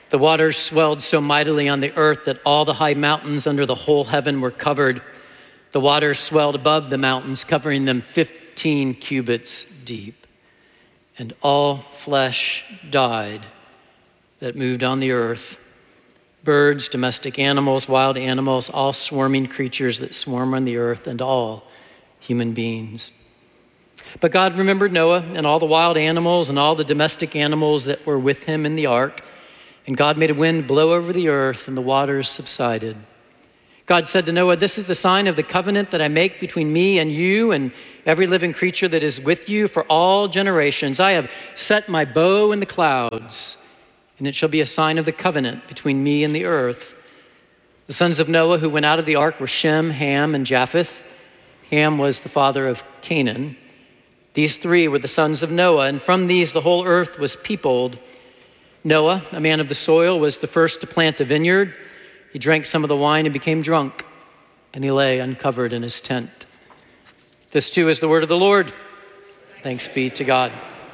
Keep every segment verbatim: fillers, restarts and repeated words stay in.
The waters swelled so mightily on the earth that all the high mountains under the whole heaven were covered. The waters swelled above the mountains, covering them fifteen cubits deep. And all flesh died that moved on the earth. Birds, domestic animals, wild animals, all swarming creatures that swarm on the earth, and all human beings. But God remembered Noah and all the wild animals and all the domestic animals that were with him in the ark. And God made a wind blow over the earth, and the waters subsided. God said to Noah, "This is the sign of the covenant that I make between me and you and every living creature that is with you for all generations. I have set my bow in the clouds, and it shall be a sign of the covenant between me and the earth." The sons of Noah who went out of the ark were Shem, Ham, and Japheth. Ham was the father of Canaan. These three were the sons of Noah, and from these the whole earth was peopled. Noah, a man of the soil, was the first to plant a vineyard. He drank some of the wine and became drunk, and he lay uncovered in his tent. This too is the word of the Lord. Thanks be to God.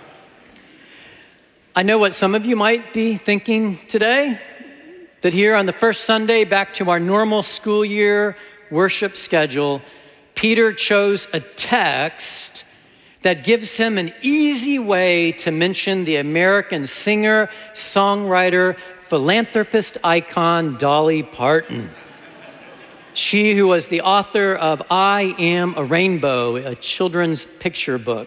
I know what some of you might be thinking today, that here on the first Sunday back to our normal school year worship schedule, Peter chose a text that gives him an easy way to mention the American singer, songwriter, philanthropist icon, Dolly Parton. She who was the author of I Am a Rainbow, a children's picture book.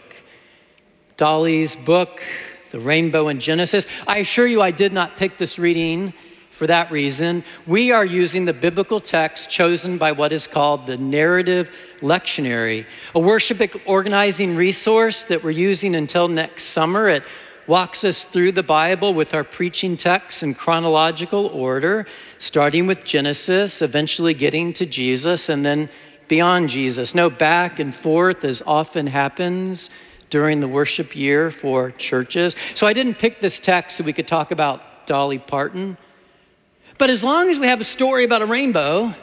Dolly's book, The Rainbow in Genesis. I assure you I did not pick this reading for that reason. We are using the biblical text chosen by what is called the Narrative Lectionary, a worship organizing resource that we're using until next summer. It walks us through the Bible with our preaching texts in chronological order, starting with Genesis, eventually getting to Jesus, and then beyond Jesus. No back and forth as often happens during the worship year for churches. So I didn't pick this text so we could talk about Dolly Parton. But as long as we have a story about a rainbow,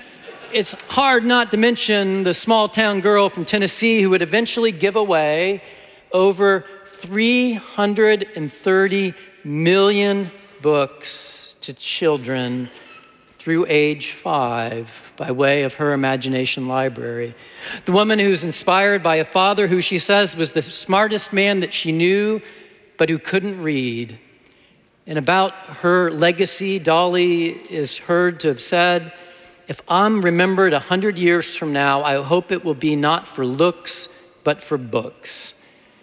it's hard not to mention the small town girl from Tennessee who would eventually give away over three hundred thirty million books to children through age five by way of her imagination library. The woman who's inspired by a father who she says was the smartest man that she knew, but who couldn't read. And about her legacy, Dolly is heard to have said, "If I'm remembered a hundred years from now, I hope it will be not for looks, but for books."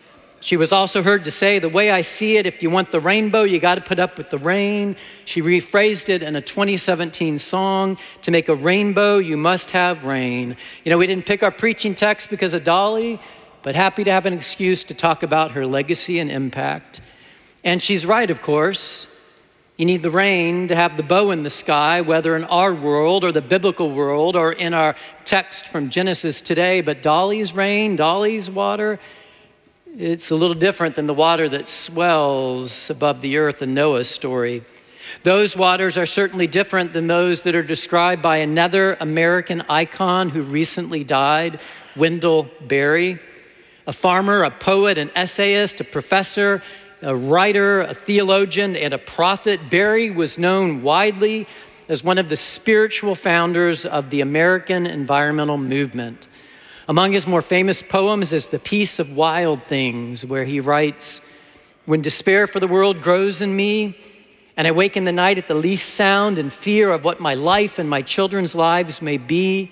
She was also heard to say, "The way I see it, if you want the rainbow, you got to put up with the rain." She rephrased it in a twenty seventeen song, "To make a rainbow, you must have rain." You know, we didn't pick our preaching text because of Dolly, but happy to have an excuse to talk about her legacy and impact. And she's right, of course. You need the rain to have the bow in the sky, whether in our world or the biblical world or in our text from Genesis today. But Dolly's rain, Dolly's water, it's a little different than the water that swells above the earth in Noah's story. Those waters are certainly different than those that are described by another American icon who recently died, Wendell Berry. A farmer, a poet, an essayist, a professor, a writer, a theologian, and a prophet, Berry was known widely as one of the spiritual founders of the American environmental movement. Among his more famous poems is The Peace of Wild Things, where he writes, "When despair for the world grows in me, and I wake in the night at the least sound and fear of what my life and my children's lives may be,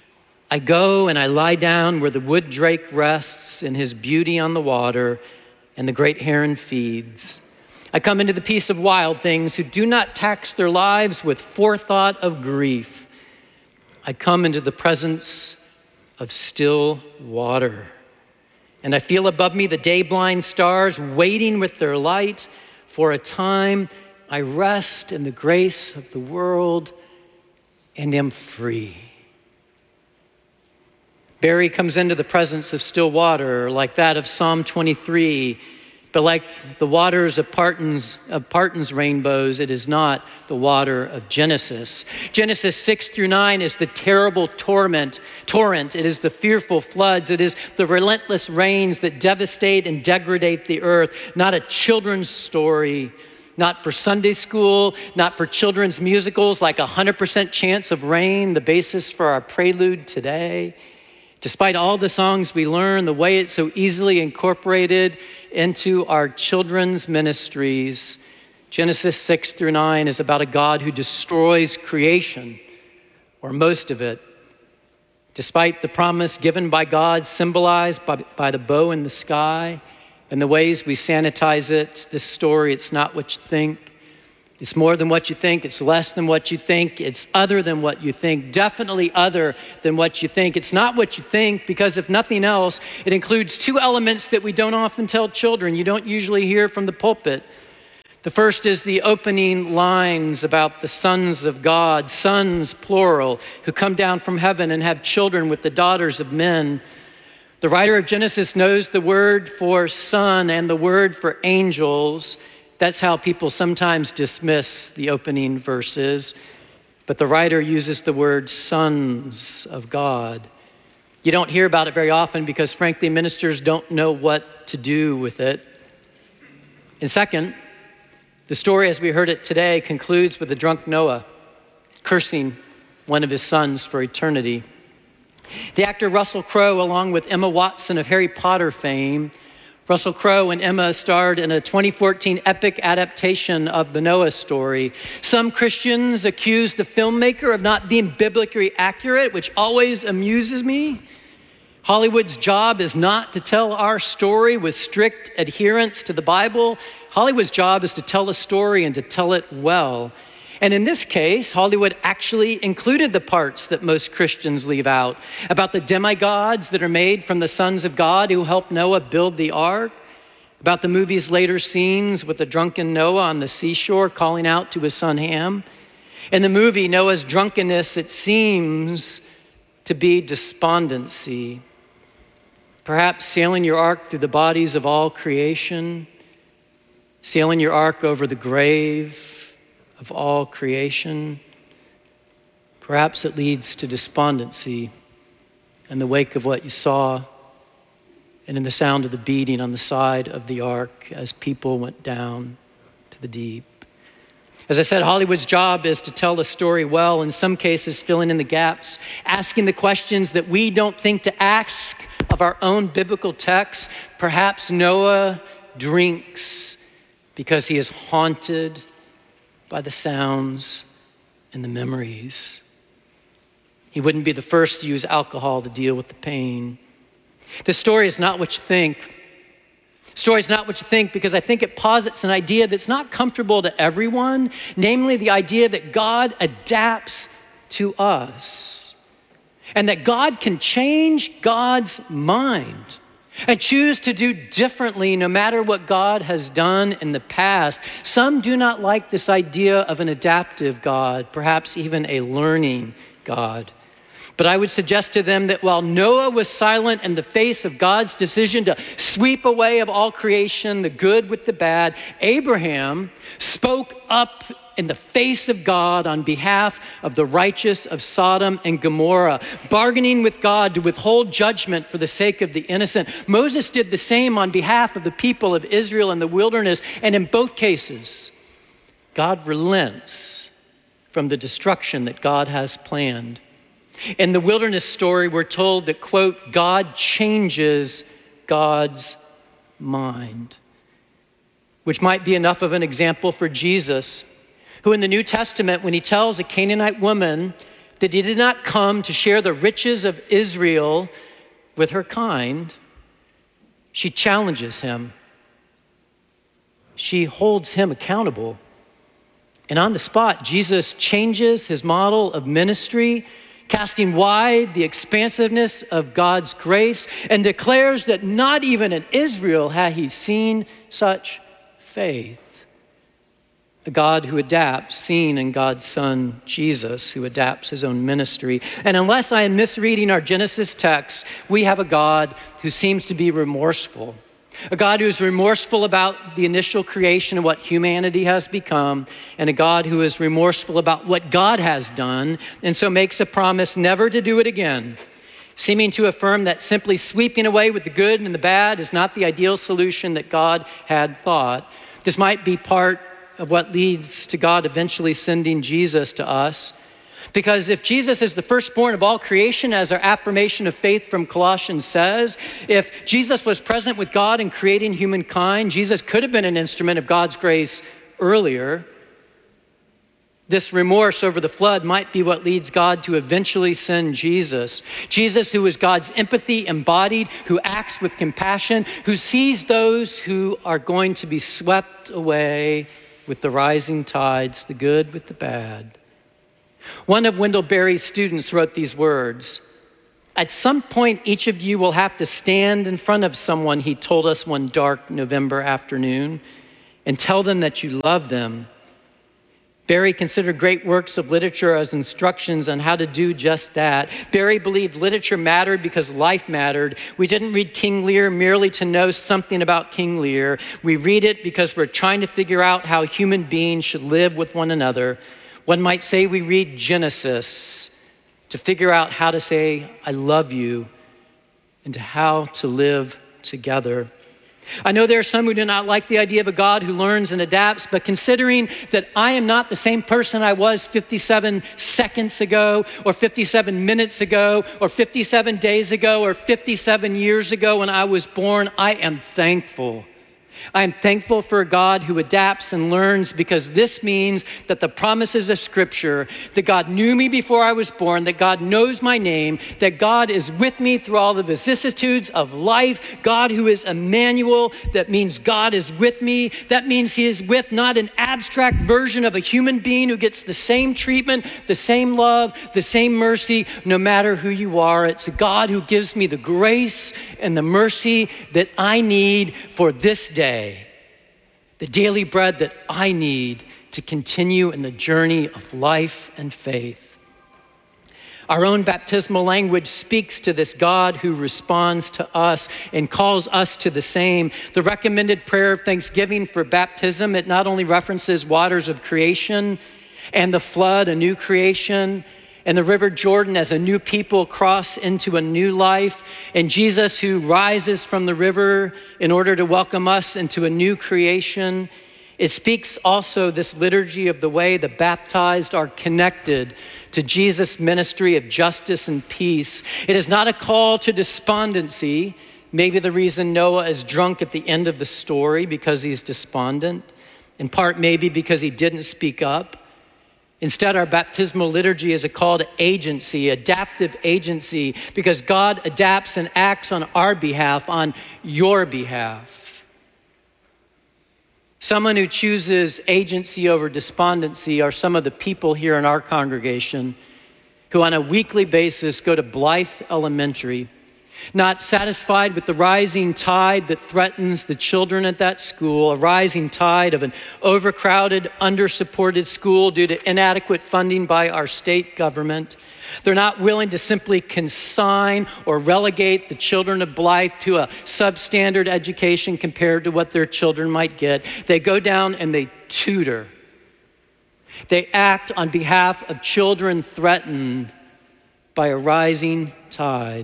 I go and I lie down where the wood drake rests in his beauty on the water, and the great heron feeds. I come into the peace of wild things who do not tax their lives with forethought of grief. I come into the presence of still water. And I feel above me the day-blind stars waiting with their light. For a time, I rest in the grace of the world and am free." Berry comes into the presence of still water, like that of Psalm twenty-three, but like the waters of Parton's, of Parton's rainbows, it is not the water of Genesis. Genesis six through nine is the terrible torment, torrent. It is the fearful floods. It is the relentless rains that devastate and degrade the earth. Not a children's story, not for Sunday school, not for children's musicals like one hundred percent Chance of Rain, the basis for our prelude today. Despite all the songs we learn, the way it's so easily incorporated into our children's ministries, Genesis six through nine is about a God who destroys creation, or most of it. Despite the promise given by God, symbolized by, by the bow in the sky, and the ways we sanitize it, this story, it's not what you think. It's more than what you think. It's less than what you think. It's other than what you think. Definitely other than what you think. It's not what you think because if nothing else, it includes two elements that we don't often tell children. You don't usually hear from the pulpit. The first is the opening lines about the sons of God, sons plural, who come down from heaven and have children with the daughters of men. The writer of Genesis knows the word for son and the word for angels. That's how people sometimes dismiss the opening verses. But the writer uses the word sons of God. You don't hear about it very often because, frankly, ministers don't know what to do with it. And second, the story, as we heard it today, concludes with a drunk Noah cursing one of his sons for eternity. The actor Russell Crowe, along with Emma Watson of Harry Potter fame, Russell Crowe and Emma starred in a twenty fourteen epic adaptation of the Noah story. Some Christians accuse the filmmaker of not being biblically accurate, which always amuses me. Hollywood's job is not to tell our story with strict adherence to the Bible. Hollywood's job is to tell a story and to tell it well. And in this case, Hollywood actually included the parts that most Christians leave out, about the demigods that are made from the sons of God who helped Noah build the ark, about the movie's later scenes with the drunken Noah on the seashore calling out to his son Ham. In the movie, Noah's drunkenness, it seems to be despondency. Perhaps sailing your ark through the bodies of all creation, sailing your ark over the grave of all creation. Perhaps it leads to despondency in the wake of what you saw and in the sound of the beating on the side of the ark as people went down to the deep. As I said, Hollywood's job is to tell the story well, in some cases filling in the gaps, asking the questions that we don't think to ask of our own biblical texts. Perhaps Noah drinks because he is haunted by the sounds and the memories. He wouldn't be the first to use alcohol to deal with the pain. This story is not what you think. The story is not what you think because I think it posits an idea that's not comfortable to everyone, namely the idea that God adapts to us and that God can change God's mind and choose to do differently no matter what God has done in the past. Some do not like this idea of an adaptive God, perhaps even a learning God. But I would suggest to them that while Noah was silent in the face of God's decision to sweep away of all creation, the good with the bad, Abraham spoke up in the face of God on behalf of the righteous of Sodom and Gomorrah, bargaining with God to withhold judgment for the sake of the innocent. Moses did the same on behalf of the people of Israel in the wilderness, and in both cases, God relents from the destruction that God has planned. In the wilderness story, we're told that, quote, God changes God's mind, which might be enough of an example for Jesus, who in the New Testament, when he tells a Canaanite woman that he did not come to share the riches of Israel with her kind, she challenges him. She holds him accountable. And on the spot, Jesus changes his model of ministry, casting wide the expansiveness of God's grace, and declares that not even in Israel had he seen such faith. A God who adapts, seen in God's Son, Jesus, who adapts his own ministry. And unless I am misreading our Genesis text, we have a God who seems to be remorseful. A God who is remorseful about the initial creation and what humanity has become, and a God who is remorseful about what God has done, and so makes a promise never to do it again, seeming to affirm that simply sweeping away with the good and the bad is not the ideal solution that God had thought. This might be part of what leads to God eventually sending Jesus to us. Because if Jesus is the firstborn of all creation, as our affirmation of faith from Colossians says, if Jesus was present with God in creating humankind, Jesus could have been an instrument of God's grace earlier. This remorse over the flood might be what leads God to eventually send Jesus. Jesus, who is God's empathy embodied, who acts with compassion, who sees those who are going to be swept away with the rising tides, the good with the bad. One of Wendell Berry's students wrote these words: "At some point, each of you will have to stand in front of someone," he told us one dark November afternoon, "and tell them that you love them." Berry considered great works of literature as instructions on how to do just that. Berry believed literature mattered because life mattered. We didn't read King Lear merely to know something about King Lear. We read it because we're trying to figure out how human beings should live with one another. One might say we read Genesis to figure out how to say, "I love you," and to how to live together. I know there are some who do not like the idea of a God who learns and adapts, but considering that I am not the same person I was fifty-seven seconds ago, or fifty-seven minutes ago, or fifty-seven days ago, or fifty-seven years ago when I was born, I am thankful. I am thankful for a God who adapts and learns, because this means that the promises of Scripture, that God knew me before I was born, that God knows my name, that God is with me through all the vicissitudes of life, God who is Emmanuel, that means God is with me. That means he is with not an abstract version of a human being who gets the same treatment, the same love, the same mercy, no matter who you are. It's a God who gives me the grace and the mercy that I need for this day. The daily bread that I need to continue in the journey of life and faith. Our own baptismal language speaks to this God who responds to us and calls us to the same. The recommended prayer of thanksgiving for baptism, it not only references waters of creation and the flood, a new creation, and the River Jordan as a new people cross into a new life, and Jesus who rises from the river in order to welcome us into a new creation. It speaks also, this liturgy, of the way the baptized are connected to Jesus' ministry of justice and peace. It is not a call to despondency, maybe the reason Noah is drunk at the end of the story because he's despondent, in part maybe because he didn't speak up. Instead, our baptismal liturgy is a call to agency, adaptive agency, because God adapts and acts on our behalf, on your behalf. Someone who chooses agency over despondency are some of the people here in our congregation who on a weekly basis go to Blythe Elementary, not satisfied with the rising tide that threatens the children at that school, a rising tide of an overcrowded, under-supported school due to inadequate funding by our state government. They're not willing to simply consign or relegate the children of Blythe to a substandard education compared to what their children might get. They go down and they tutor. They act on behalf of children threatened by a rising tide.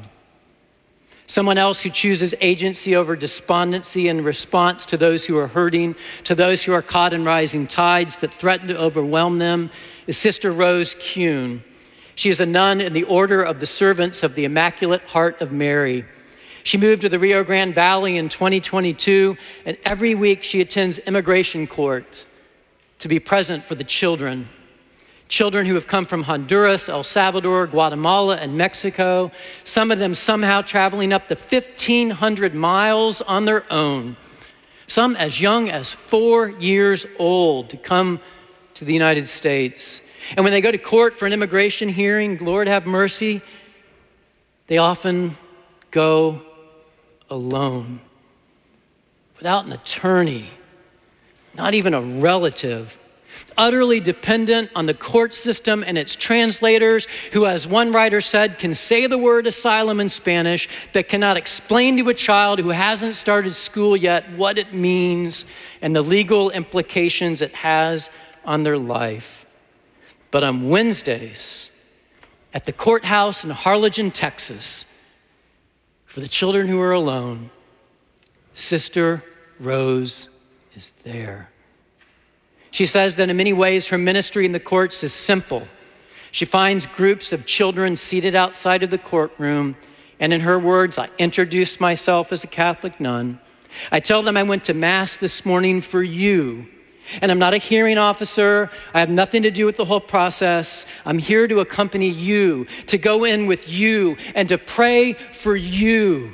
Someone else who chooses agency over despondency in response to those who are hurting, to those who are caught in rising tides that threaten to overwhelm them, is Sister Rose Kuhn. She is a nun in the Order of the Servants of the Immaculate Heart of Mary. She moved to the Rio Grande Valley in twenty twenty-two, and every week she attends immigration court to be present for the children. Children who have come from Honduras, El Salvador, Guatemala, and Mexico, some of them somehow traveling up to fifteen hundred miles on their own, some as young as four years old, to come to the United States. And when they go to court for an immigration hearing, Lord have mercy, they often go alone, without an attorney, not even a relative, utterly dependent on the court system and its translators, who, as one writer said, can say the word asylum in Spanish, but cannot explain to a child who hasn't started school yet what it means and the legal implications it has on their life. But on Wednesdays, at the courthouse in Harlingen, Texas, for the children who are alone, Sister Rose is there. She says that in many ways, her ministry in the courts is simple. She finds groups of children seated outside of the courtroom, and in her words, I introduce myself as a Catholic nun. I tell them I went to Mass this morning for you, and I'm not a hearing officer. I have nothing to do with the whole process. I'm here to accompany you, to go in with you, and to pray for you.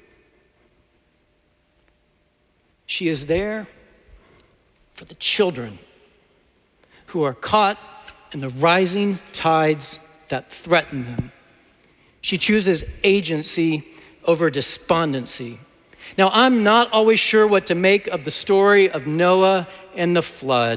She is there for the children who are caught in the rising tides that threaten them. She chooses agency over despondency. Now, I'm not always sure what to make of the story of Noah and the flood.